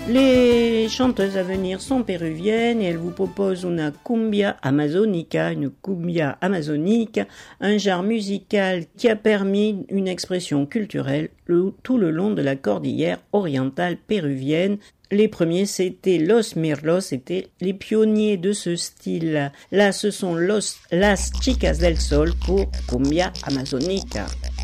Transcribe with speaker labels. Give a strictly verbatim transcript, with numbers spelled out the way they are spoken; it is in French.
Speaker 1: Les chanteuses à venir sont péruviennes et elles vous proposent une cumbia amazonica, une cumbia amazonique, un genre musical qui a permis une expression culturelle le, tout le long de la cordillère orientale péruvienne. Les premiers, c'était Los Mirlos, c'était les pionniers de ce style. Là, ce sont los, Las Chicas del Sol pour cumbia amazonica.